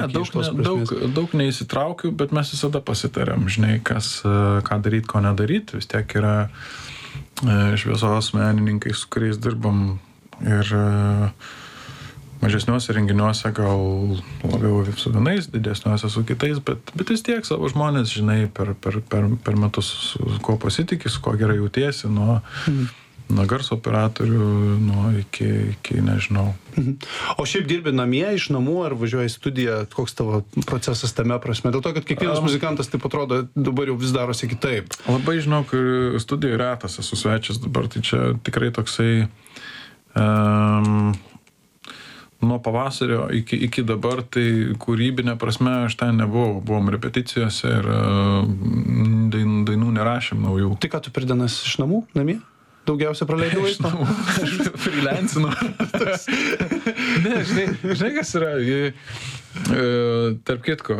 Daug neįsitraukiu, bet mes visada pasitarėm, žinai, ką daryti, ko nedaryti. Vis tiek yra šviesos menininkai, su kuriais dirbam ir mažesniuose renginiuose gal labiau su vienais, didesniuose su kitais, bet vis tiek savo žmonės, žinai, per metus su kuo pasitikį, su kuo gerai jautiesi, nuo garso operatorių, iki nežinau. O šiaip dirbi namie, iš namų, ar važiuoji į studiją, koks tavo procesas tame prasme? Dėl to, kad kiekvienas muzikantas taip atrodo dabar jau vis darosi kitaip. Labai žinau, kad studijoje retas esu svečias dabar, tai čia tikrai toksai nuo pavasario iki dabar, tai kūrybinė prasme aš ten nebuvau. Buvom repeticijose ir dainų nerašėm naujų. Tai ką tu per dienas iš namų, namie? Daugiausia praleidau iš namų. Aš freelancinu. Ne, žinai, kas yra, tarp kitko,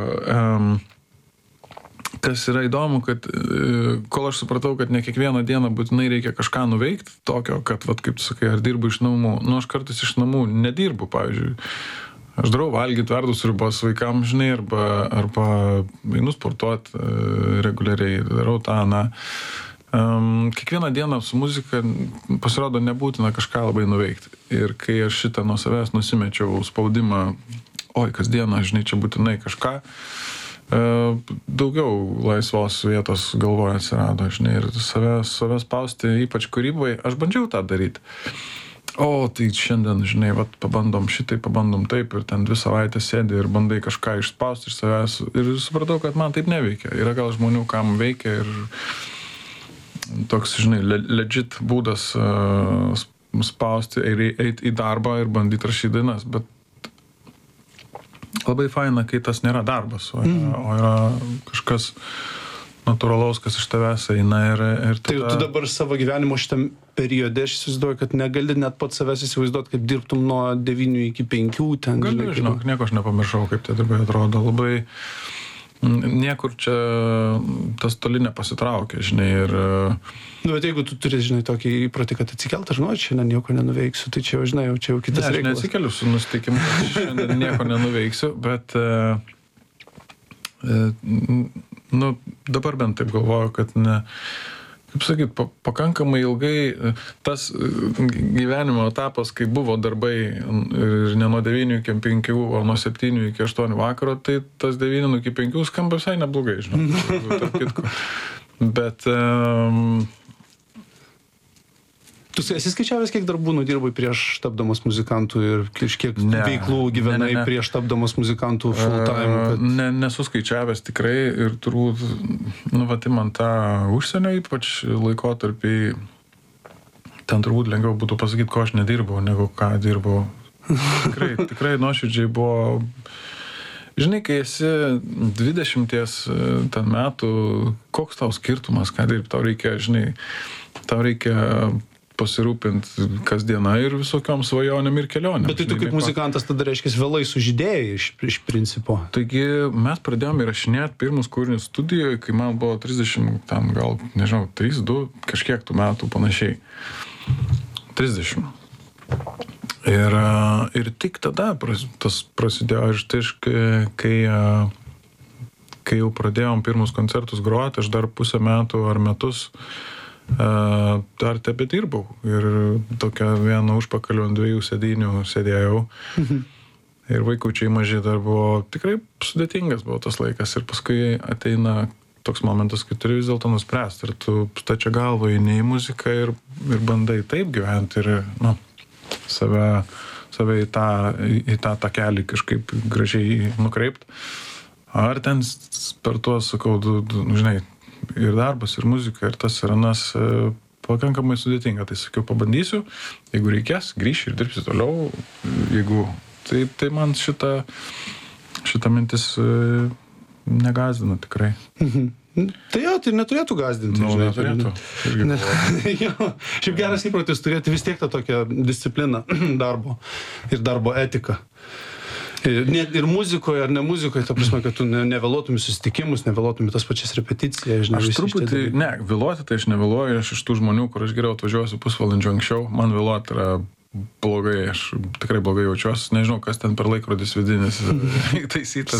kas yra įdomu, kad kol aš supratau, kad ne kiekvieną dieną būtinai reikia kažką nuveikti, tokio, kad, kaip tu sakai, ar dirbu iš namų, aš kartais iš namų nedirbu, pavyzdžiui. Aš darau valgyti, verdu sriubos vaikams, žinai, arba einu sportuoti reguliariai, darau tą, kiekvieną dieną su muzika pasirodo nebūtina kažką labai nuveikti. Ir kai aš šitą nuo savęs nusimečiau spaudimą, kasdieną, žinai, čia būtinai kažką, daugiau laisvos vietos galvoje atsirado, žinai, ir save spausti, ypač kūrybai, aš bandžiau tą daryti. Tai šiandien, žinai, pabandom šitai, pabandom taip, ir ten 2 savaitės sėdi ir bandai kažką išspausti iš savęs. Ir supratau, kad man taip neveikia. Yra gal žmonių, kam veikia, ir toks, žinai, legit būdas spausti ir eiti į darbą ir bandyti rašyti dainas, bet labai faina, kai tas nėra darbas, o yra kažkas natūralaus, kas iš tavęs eina ir tada... Tai tu dabar savo gyvenimo šitam periode, aš įsivaizduoju, kad negali net pats savęs įsivaizduoti, kaip dirbtum nuo 9 iki 5 ten. Galiu, žinok, nieko aš nepamiršau, kaip tie darbai atrodo. Labai niekur čia tas toli nepasitraukia, žinai, ir... Bet jeigu tu turi, žinai, tokį įprotį, kad atsikelt, aš žinau, šiandien nieko nenuveiksiu, tai čia jau, žinai, čia jau kitas reikalas. Aš neatsikeliu su nusiteikimu, kad šiandien nieko nenuveiksiu, bet dabar bent taip galvoju, kad kaip sakyt, pakankamai ilgai tas gyvenimo etapas, kai buvo darbai ir ne nuo 9 iki 5, o nuo 7 iki 8 vakaro, tai tas 9 iki 5 skamba visai neblogai, žinau. Bet... Tu esi skaičiavęs, kiek darbų nudirbai prieš tapdamas muzikantų ir kiek veiklų gyvenai prieš tapdamas muzikantų full time? Nesu skaičiavęs tikrai ir turbūt, man tą užsienio ypač laikotarpį, ten turbūt lengviau būtų pasakyti, ko aš nedirbau, negu ką dirbau. Tikrai nuoširdžiai buvo... Žinai, kai esi 20 metų, koks tau skirtumas, ką dirbti, tau reikia, žinai, pasirūpinti kasdieną ir visokiom svajonėm ir kelionėm. Bet tai tu kaip muzikantas tada reiškia vėlai sužydėjai iš principo. Taigi mes pradėjome įrašinėti pirmus kūrinius studijoje, kai man buvo 30, ten gal, nežinau, 3, 2, kažkiek tų metų panašiai. 30. Ir tik tada tas prasidėjo, kai jau pradėjom pirmus koncertus groti, aš dar pusę metų ar metus dar tebedirbau ir tokia viena užpakaliu ant 2 sėdynių sėdėjau. Ir vaikučiai maži dar buvo, tikrai sudėtingas buvo tas laikas ir paskui ateina toks momentas, kai turi vis dėlto nuspręsti ir tu stačia galva eini į muziką ir bandai taip gyventi ir save į tą takelį kažkaip gražiai nukreipt. Ar ten per tuos, sakau, žinai, ir darbas, ir muzika, ir tas ir anas pakankamai sudėtinga. Tai sakiau, pabandysiu, jeigu reikės, grįšiu ir dirbsiu toliau. Jeigu, tai man šita mintis negazdina tikrai. Tai jo, tai neturėtų gazdinti. Neturėtų. Šiaip geras įprotis turėti vis tiek tą tokią discipliną darbo ir darbo etiką. Ir muzikoje, ar ne muzikoje, ta prasme, kad tu nevėluotum į susitikimus, nevėluotum į tas pačias repeticijas, žinai. Aš truputį, vėluoti tai aš nevėluoju, aš iš tų žmonių, kur aš geriau atvažiuosiu pusvalandžio anksčiau, man vėluoti yra blogai, aš tikrai blogai jaučiuosi, nežinau, kas ten per laikrodis vidinis taisytas.